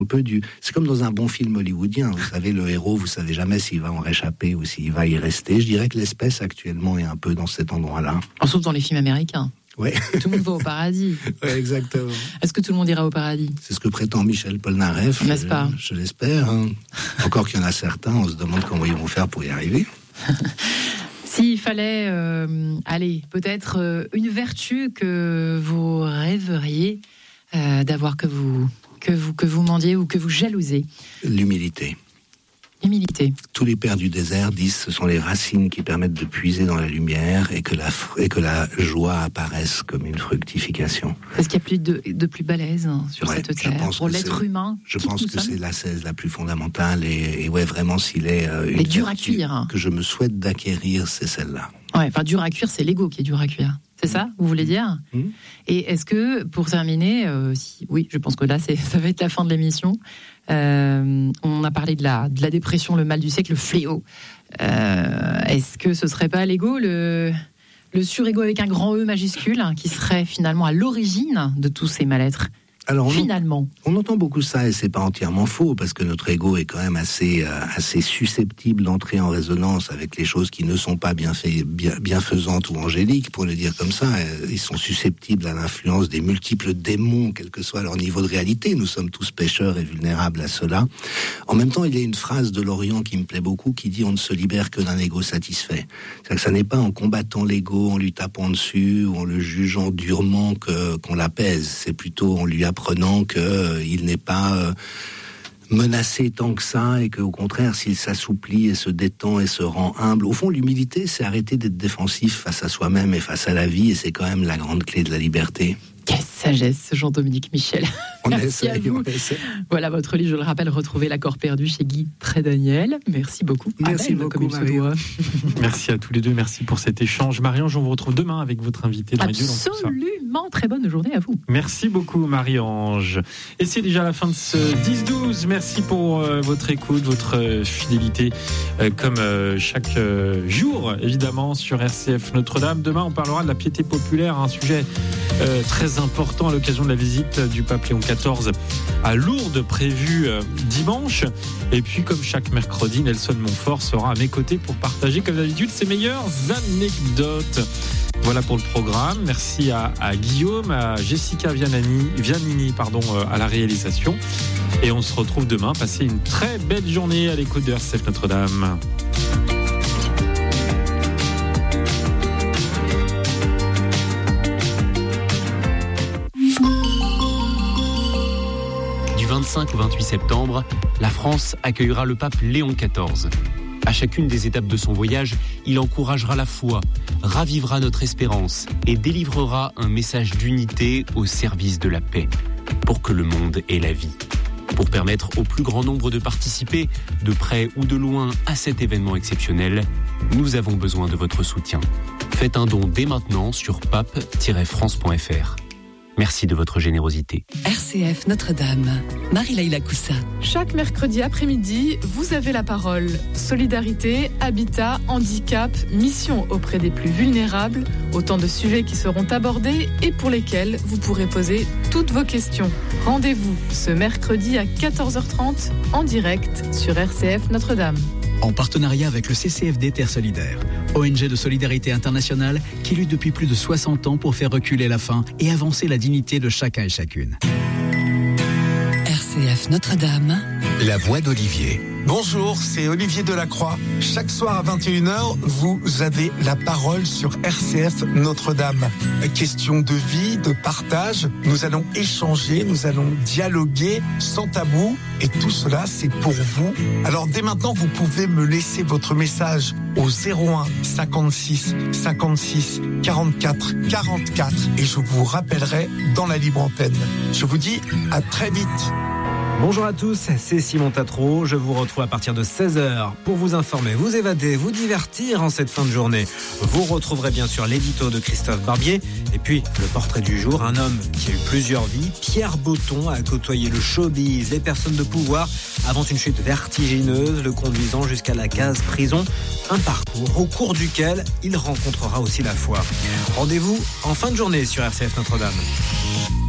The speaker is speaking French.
C'est comme dans un bon film hollywoodien. Vous savez, le héros, vous savez jamais s'il va en réchapper ou s'il va y rester. Je dirais que l'espèce actuellement est un peu dans cet endroit-là. Sauf dans les films américains. Ouais. Tout le monde va au paradis. Ouais, exactement. Est-ce que tout le monde ira au paradis ? C'est ce que prétend Michel Polnareff. N'est-ce pas ? Je l'espère. Hein. Encore qu'il y en a certains, on se demande comment ils vont faire pour y arriver. S'il fallait, peut-être une vertu que vous rêveriez d'avoir, que vous mendiez ou que vous jalousez. L'humilité. Humilité. Tous les pères du désert disent que ce sont les racines qui permettent de puiser dans la lumière et que la joie apparaisse comme une fructification. Est-ce qu'il y a plus de plus balèze sur cette terre pour l'être humain? Je pense que c'est l'ascèse la plus fondamentale et vraiment s'il est une dur à cuire que je me souhaite d'acquérir, c'est celle-là. Ouais, enfin dur à cuire, c'est l'ego qui est dur à cuire. C'est ça, vous voulez dire ? Et est-ce que, pour terminer, oui, je pense que là, ça va être la fin de l'émission. On a parlé de la dépression, le mal du siècle, le fléau. Est-ce que ce serait pas l'ego, le surégo avec un grand E majuscule, qui serait finalement à l'origine de tous ces mal-êtres ? Alors, on entend beaucoup ça et c'est pas entièrement faux parce que notre ego est quand même assez susceptible d'entrer en résonance avec les choses qui ne sont pas bienfaisantes ou angéliques, pour le dire comme ça. Ils sont susceptibles à l'influence des multiples démons, quel que soit leur niveau de réalité. Nous sommes tous pécheurs et vulnérables à cela. En même temps, il y a une phrase de l'Orient qui me plaît beaucoup qui dit « on ne se libère que d'un ego satisfait ». C'est-à-dire que ça n'est pas en combattant l'ego, en lui tapant dessus ou en le jugeant durement qu'on l'apaise. C'est plutôt en lui apprenant qu'il n'est pas menacé tant que ça et qu'au contraire, s'il s'assouplit et se détend et se rend humble. Au fond, l'humilité, c'est arrêter d'être défensif face à soi-même et face à la vie et c'est quand même la grande clé de la liberté. Quelle sagesse, Jean-Dominique Michel. Merci à vous. Voilà votre livre, je le rappelle, Retrouver l'accord perdu chez Guy Trédaniel. Merci beaucoup. Merci beaucoup, Marion. Merci à tous les deux, merci pour cet échange. Marie-Ange, on vous retrouve demain avec votre invité dans Absolument, très bonne journée à vous. Merci beaucoup, Marie-Ange. Et c'est déjà la fin de ce 10-12. Merci pour votre écoute, votre fidélité, comme chaque jour, évidemment, sur RCF Notre-Dame. Demain, on parlera de la piété populaire, un sujet très important à l'occasion de la visite du pape Léon XIV à Lourdes, prévue dimanche. Et puis, comme chaque mercredi, Nelson Montfort sera à mes côtés pour partager, comme d'habitude, ses meilleures anecdotes. Voilà pour le programme. Merci à Guillaume, à Jessica Viannini, à la réalisation. Et on se retrouve demain. Passez une très belle journée à l'écoute de RCF Notre-Dame. Du 25 au 28 septembre, la France accueillera le pape Léon XIV. À chacune des étapes de son voyage, il encouragera la foi, ravivera notre espérance et délivrera un message d'unité au service de la paix, pour que le monde ait la vie. Pour permettre au plus grand nombre de participer, de près ou de loin, à cet événement exceptionnel, nous avons besoin de votre soutien. Faites un don dès maintenant sur pape-france.fr. Merci de votre générosité. RCF Notre-Dame, Marie-Laïla Coussa. Chaque mercredi après-midi, vous avez la parole. Solidarité, habitat, handicap, mission auprès des plus vulnérables, autant de sujets qui seront abordés et pour lesquels vous pourrez poser toutes vos questions. Rendez-vous ce mercredi à 14h30 en direct sur RCF Notre-Dame. En partenariat avec le CCFD Terre Solidaire, ONG de solidarité internationale qui lutte depuis plus de 60 ans pour faire reculer la faim et avancer la dignité de chacun et chacune. RCF Notre-Dame. La voix d'Olivier. Bonjour, c'est Olivier Delacroix. Chaque soir à 21h, vous avez la parole sur RCF Notre-Dame. Question de vie, de partage. Nous allons échanger, nous allons dialoguer sans tabou. Et tout cela, c'est pour vous. Alors dès maintenant, vous pouvez me laisser votre message au 01 56 56 44 44 et je vous rappellerai dans la libre antenne. Je vous dis à très vite. Bonjour à tous, c'est Simon Tatro. Je vous retrouve à partir de 16h pour vous informer, vous évader, vous divertir en cette fin de journée. Vous retrouverez bien sûr l'édito de Christophe Barbier et puis le portrait du jour, un homme qui a eu plusieurs vies. Pierre Botton a côtoyé le showbiz, les personnes de pouvoir avant une chute vertigineuse le conduisant jusqu'à la case prison. Un parcours au cours duquel il rencontrera aussi la foi. Rendez-vous en fin de journée sur RCF Notre-Dame.